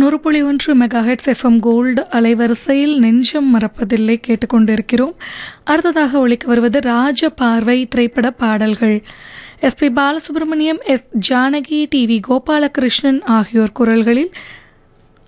100.1 megahertz FM gold அலைவரிசையில் நெஞ்சம் மறப்பதில்லை கேட்டுக்கொண்டிருக்கிறோம். அடுத்ததாக ஒலிக்க வருவது ராஜ பார்வை திரைப்பட பாடல்கள். SP Balasubramaniam, S Janaki, TV Gopalakrishnan ஆகியோர் குரல்களில்